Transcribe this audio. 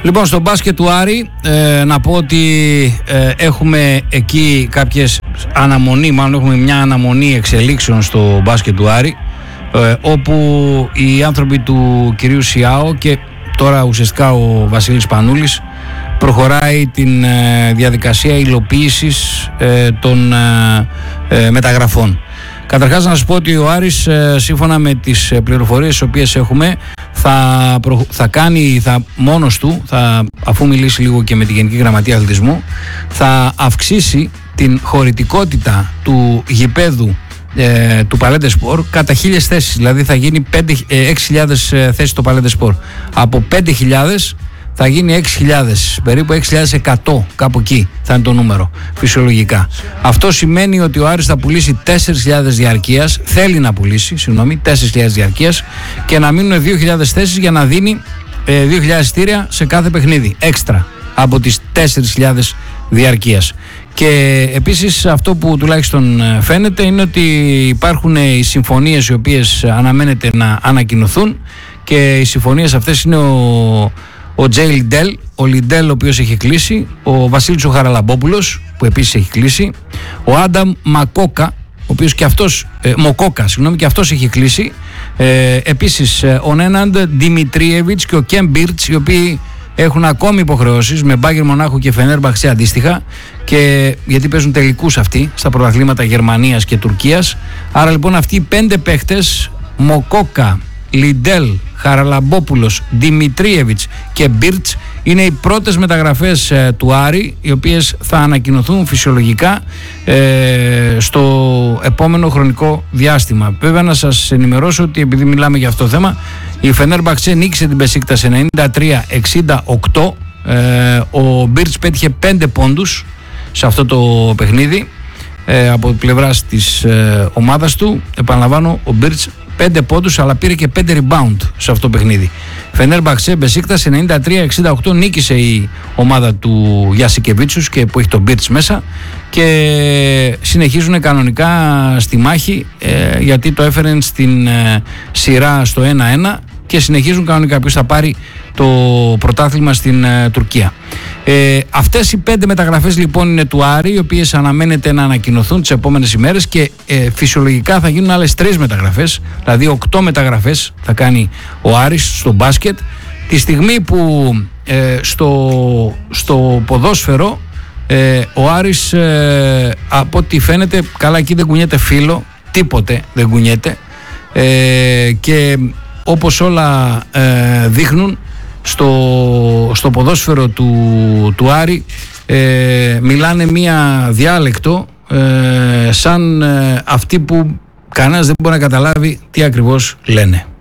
Λοιπόν, στο μπάσκετ του Άρη να πω ότι έχουμε εκεί κάποιες έχουμε μια αναμονή εξελίξεων στο μπάσκετ του Άρη, όπου οι άνθρωποι του κυρίου Σιάο και τώρα ουσιαστικά ο Βασίλης Πανούλης προχωράει την διαδικασία υλοποίησης των μεταγραφών. Καταρχάς να σας πω ότι ο Άρης, σύμφωνα με τις πληροφορίες τις οποίες έχουμε, θα κάνει μόνος του, αφού μιλήσει λίγο και με τη Γενική Γραμματεία Αθλητισμού, θα αυξήσει την χωρητικότητα του γηπέδου του Παλέντε Σπορ κατά 1.000 θέσεις. Δηλαδή θα γίνει 6.000 θέσεις στο Παλέντε Σπορ. Από 5.000 θα γίνει 6.000, περίπου 6.100, κάπου εκεί θα είναι το νούμερο φυσιολογικά. Αυτό σημαίνει ότι ο Άρης θα πουλήσει 4.000 διαρκείας, θέλει να πουλήσει, 4.000 διαρκείας, και να μείνουν 2.000 θέσεις για να δίνει 2.000 εισιτήρια σε κάθε παιχνίδι, έξτρα από τις 4.000 διαρκείας. Και επίσης αυτό που τουλάχιστον φαίνεται είναι ότι υπάρχουν οι συμφωνίες οι οποίες αναμένεται να ανακοινωθούν, και οι συμφωνίες αυτές είναι ο Τζέι Λιντέλ, ο Λιντέλ ο οποίος έχει κλείσει, ο Βασίλης ο Χαραλαμπόπουλος που επίσης έχει κλείσει, ο Άνταμ Μοκόκα, ο οποίος και αυτός, και αυτός έχει κλείσει, επίσης ο Νέναντ Δημητρίεβιτς και ο Κεμ Μπίρτς, οι οποίοι έχουν ακόμη υποχρεώσεις με Μπάγερ Μονάχου και Φενέρμπαχτσε αντίστοιχα, και γιατί παίζουν τελικούς αυτοί στα πρωταθλήματα Γερμανίας και Τουρκίας. Άρα λοιπόν αυτοί οι 5 παίχτες, Μοκόκα, Λιντέλ, Χαραλαμπόπουλος, Δημητρίεβιτς και Μπίρτς, είναι οι πρώτες μεταγραφές του Άρη, οι οποίες θα ανακοινωθούν φυσιολογικά στο επόμενο χρονικό διάστημα. Βέβαια να σας ενημερώσω ότι επειδή μιλάμε για αυτό το θέμα, η Φενέρμπαχτσε νίκησε την Μπεσίκτας σε 93-68. Ο Μπίρτς πέτυχε 5 πόντους σε αυτό το παιχνίδι από πλευράς της ομάδας του. Επαναλαμβάνω, ο Μπίρτς 5 πόντους, αλλά πήρε και 5 rebound σε αυτό το παιχνίδι. Φενέρμπαχτσε Μπεσίκτας σε 93-68 νίκησε η ομάδα του Γιασικεβίτσους, και που έχει τον Μπίρτς μέσα, και συνεχίζουν κανονικά στη μάχη, γιατί το έφεραν στην σειρά στο 1-1 και συνεχίζουν κανονικά ποιος θα πάρει το πρωτάθλημα στην Τουρκία. Αυτές οι 5 μεταγραφές λοιπόν είναι του Άρη, οι οποίες αναμένεται να ανακοινωθούν τις επόμενες ημέρες, και φυσιολογικά θα γίνουν άλλες 3 μεταγραφές, δηλαδή 8 μεταγραφές θα κάνει ο Άρης στο μπάσκετ, τη στιγμή που στο ποδόσφαιρο ο Άρης από ό,τι φαίνεται, καλά εκεί δεν κουνιέται φύλλο, τίποτε δεν κουνιέται, και όπως όλα δείχνουν στο ποδόσφαιρο του Άρη μιλάνε μία διάλεκτο σαν αυτή που κανένας δεν μπορεί να καταλάβει τι ακριβώς λένε.